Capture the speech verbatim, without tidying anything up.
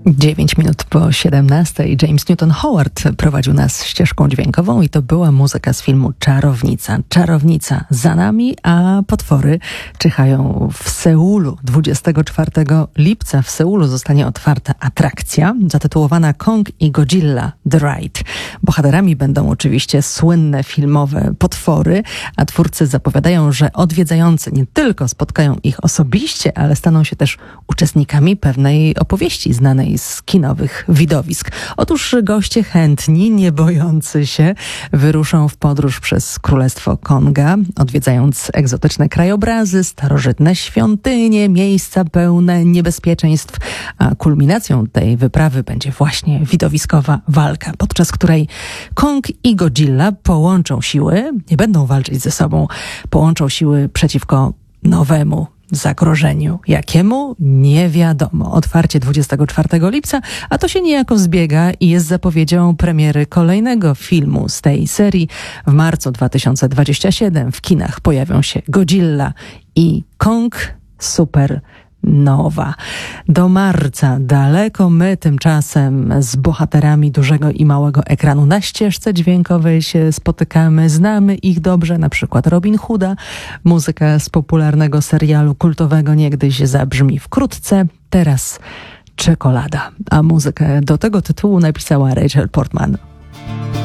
dziewięć minut po siedemnastej James Newton Howard prowadził nas ścieżką dźwiękową i to była muzyka z filmu Czarownica. Czarownica za nami, a potwory czyhają w Seulu. dwudziestego czwartego lipca w Seulu zostanie otwarta atrakcja zatytułowana Kong i Godzilla The Ride. Bohaterami będą oczywiście słynne filmowe potwory, a twórcy zapowiadają, że odwiedzający nie tylko spotkają ich osobiście, ale staną się też uczestnikami pewnej opowieści znanej z kinowych widowisk. Otóż goście chętni, nie bojący się, wyruszą w podróż przez Królestwo Konga, odwiedzając egzotyczne krajobrazy, starożytne świątynie, miejsca pełne niebezpieczeństw, a kulminacją tej wyprawy będzie właśnie widowiskowa walka, podczas której Kong i Godzilla połączą siły, nie będą walczyć ze sobą, połączą siły przeciwko nowemu zagrożeniu. Jakiemu? Nie wiadomo. Otwarcie dwudziestego czwartego lipca, a to się niejako zbiega i jest zapowiedzią premiery kolejnego filmu z tej serii. W marcu dwa tysiące dwudziestego siódmego w kinach pojawią się Godzilla i Kong Super Nowa. Do marca daleko, my tymczasem z bohaterami dużego i małego ekranu na ścieżce dźwiękowej się spotykamy, znamy ich dobrze, na przykład Robin Hooda. Muzyka z popularnego serialu kultowego niegdyś zabrzmi wkrótce, teraz Czekolada, a muzykę do tego tytułu napisała Rachel Portman.